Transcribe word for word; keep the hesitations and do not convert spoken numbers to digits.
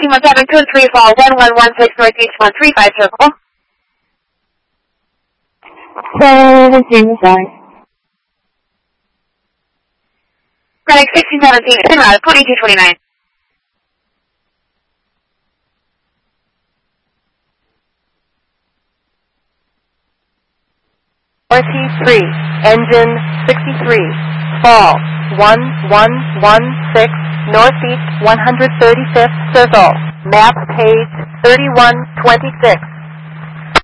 sixteen one seven two three fall one one one six northeast one three five circle. seventeen five. Greenwich sixteen seventeen, en route twenty-two twenty-nine. twenty-three, engine sixty-three, fall one one one six, northeast one hundred thirty-fifth circle, map page thirty-one twenty-six.